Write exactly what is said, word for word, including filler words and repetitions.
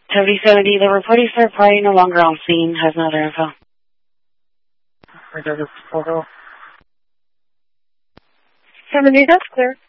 seventy seventy, the reporting third party no longer on scene, has no other info. seventy, that's clear.